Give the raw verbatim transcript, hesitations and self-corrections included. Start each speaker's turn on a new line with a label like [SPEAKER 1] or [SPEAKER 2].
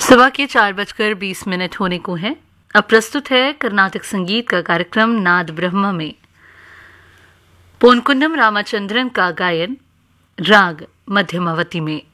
[SPEAKER 1] सुबह के चार बजकर बीस मिनट होने को हैं। अब प्रस्तुत है कर्नाटक संगीत का कार्यक्रम नाद ब्रह्म में पोनकुन्नम रामचंद्रन का गायन राग मध्यमावती में।